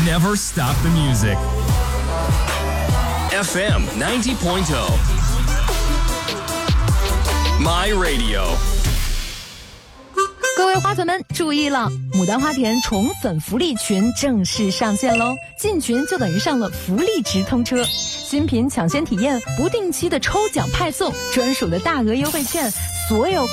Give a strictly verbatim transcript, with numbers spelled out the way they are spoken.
Never stop the music. F M ninety point oh. My Radio. 各位花粉们注意了，牡丹花田宠粉福利群正式上线喽！进群就等于上了福利直通车，新品抢先体验，不定期的抽奖派送，专属的大额优惠券，所有